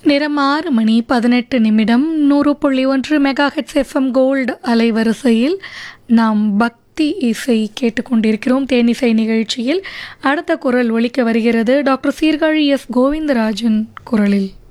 நேரம் 6:18 100.1 megahertz FM gold அலைவரிசையில் நாம் பக்தி இசை கேட்டுக்கொண்டிருக்கிறோம். தேனிசை நிகழ்ச்சியில் அடுத்த குரல் ஒலிக்க வருகிறது. டாக்டர் சீர்காழி எஸ் கோவிந்தராஜன் குரலில்.